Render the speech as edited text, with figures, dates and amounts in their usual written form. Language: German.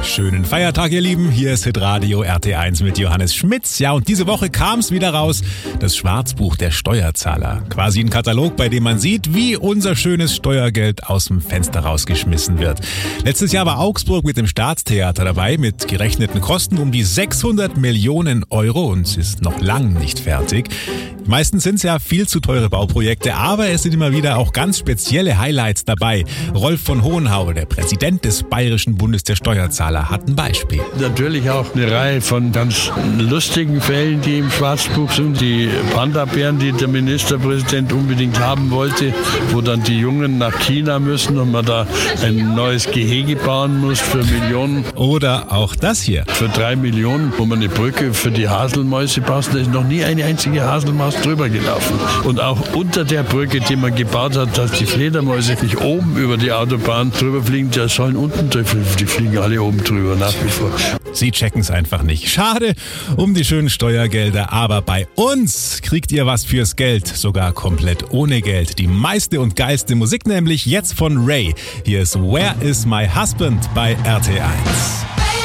Schönen Feiertag, ihr Lieben. Hier ist Hitradio RT1 mit Johannes Schmitz. Ja, und diese Woche kam es wieder raus, das Schwarzbuch der Steuerzahler. Quasi ein Katalog, bei dem man sieht, wie unser schönes Steuergeld aus dem Fenster rausgeschmissen wird. Letztes Jahr war Augsburg mit dem Staatstheater dabei, mit gerechneten Kosten um die 600 Millionen Euro und es ist noch lang nicht fertig. Meistens sind es ja viel zu teure Bauprojekte, aber es sind immer wieder auch ganz spezielle Highlights dabei. Rolf von Hohenhau, der Präsident des Bayerischen Bundes der Steuerzahler, hat ein Beispiel. Natürlich auch eine Reihe von ganz lustigen Fällen, die im Schwarzbuch sind. Die Panda-Bären, die der Ministerpräsident unbedingt haben wollte, wo dann die Jungen nach China müssen und man da ein neues Gehege bauen muss für Millionen. Oder auch das hier. Für 3 Millionen, wo man eine Brücke für die Haselmäuse baut, da ist noch nie eine einzige Haselmaus drüber gelaufen. Und auch unter der Brücke, die man gebaut hat, dass die Fledermäuse nicht oben über die Autobahn drüber fliegen, die sollen unten drüber, die fliegen alle oben drüber nach wie vor. Sie checken es einfach nicht. Schade um die schönen Steuergelder, aber bei uns kriegt ihr was fürs Geld, sogar komplett ohne Geld. Die meiste und geilste Musik nämlich jetzt von Ray. Hier ist Where is my husband bei RT1.